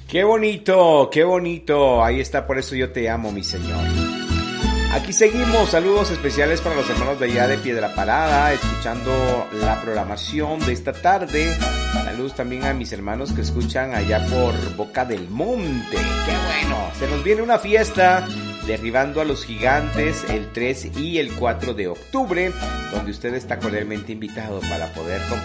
Qué bonito, qué bonito. Ahí está, por eso yo te amo, mi Señor. Aquí seguimos, saludos especiales para los hermanos de allá de Piedra Parada, escuchando la programación de esta tarde. Saludos también a mis hermanos que escuchan allá por Boca del Monte. ¡Qué bueno! Se nos viene una fiesta, Derribando a los Gigantes, el 3 y el 4 de octubre, donde usted está cordialmente invitado para poder compartir